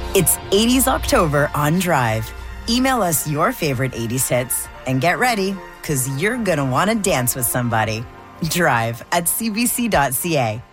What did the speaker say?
It's 80s October on Drive. Email us your favorite 80s hits and get ready, because you're going to want to dance with somebody. Drive at cbc.ca.